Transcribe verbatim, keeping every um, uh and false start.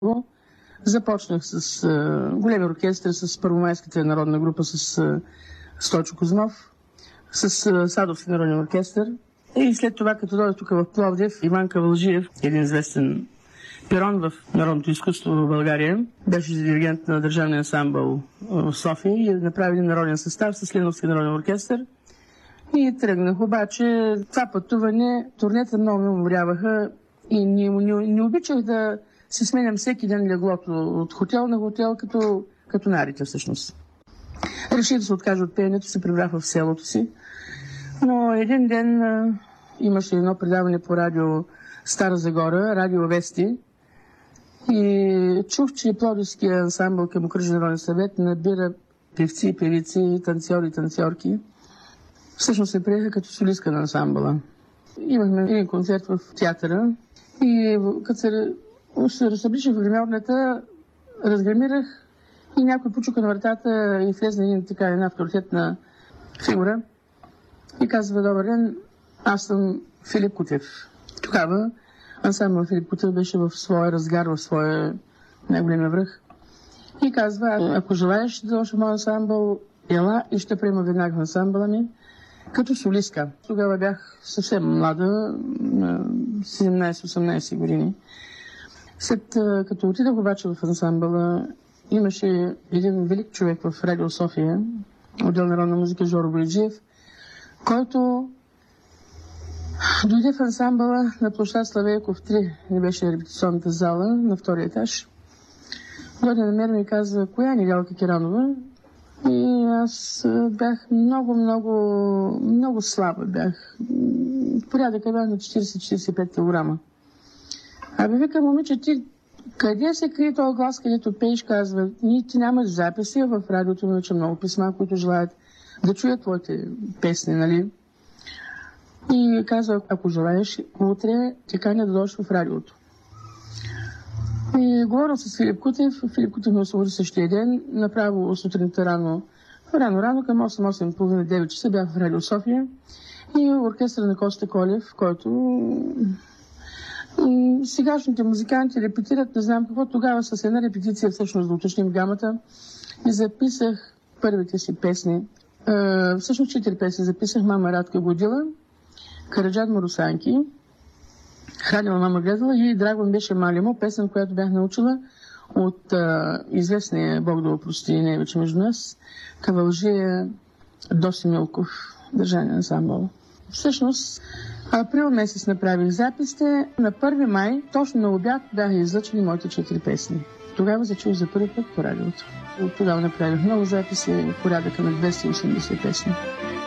Започнах с а, големи оркестри, с Първомайската народна група, с а, Стойчо Козунов, с а, Садовски народен оркестър. И след това, като дойдох тук в Пловдив, Иван Кавалджиев, един известен пирон в народното изкуство в България, беше диригент на Държавния ансамбъл в София и направи един народен състав с Леновски народен оркестър. И тръгнах, обаче това пътуване, турнета много ме уморяваха и не, не, не обичах да се сменям всеки ден леглото от хотел на хотел, като, като нарите всъщност. Реших да се откажа от пеенето, се прибрах в селото си. Но един ден а, имаше едно предаване по радио Стара Загора, радио Вести. И чух, че Пловдивския ансамбъл към Окръжен народен съвет набира певци, певици, танцори и танцорки. Всъщност се приеха като солистка на ансамбъла. Имахме един концерт в театъра и като се, се разсъбличах в гримьорната, разгримирах и някой почука на вратата и влезна един, така, една авторитетна фигура и казва: добър ден, аз съм Филип Кутев. Тогава ансамбъл Филип Кутев беше в своя разгар, в своя най-големия връх. И казва: ако желаеш да дойдеш в моя ансамбъл, ела и ще приема веднага в ансамбъла ми като солистка. Тогава бях съвсем млада, седемнайсет-осемнайсет години. След като отидах обаче в ансамбъла, имаше един велик човек в Радио София, отдел народна музика, Жоро Бояджиев, който дойде в ансамбъла на площад Славейков три, не беше репетиционната зала, на втория етаж. Дойде на мен и каза: коя е Недялка Киранова? И аз бях много, много, много слаба бях. Порядъка бях на четирийсет-четирийсет и пет килограма. Абе, вика: момиче, ти къде се крие този глас, където пееш? Казва: ние ти нямаш записи, в радиото науча много писма, които желаят да чуят твоите песни, нали? И казва: ако желаеш, утре ти каня да дойдеш в радиото. И говорил с Филип Кутев. Филип Кутев ме освободи същия ден. Направо сутринта рано, рано-рано, към осем-осем и половина девет часа бях в Радио София. И оркестъра на Коста Колев, който сегашните музиканти репетират, не знам какво. Тогава с една репетиция, всъщност да уточним гамата, и записах първите си песни. Е, всъщност четири песни записах: Мама Радка Годила, Караджат Марусанки, Хранила мама гледала и Драгон беше малимо, песен, която бях научила от а, известния, Бог да опрости, не вече между нас, Кавалджия Доси Милков, държавен ансамбъл. Всъщност, април месец направих записите. На първи май, точно на обяд, бяха излъчени моите четири песни. Тогава зачух за първи път по радиото. От тогава направих много записи, порядъка на двеста и осемдесет песни.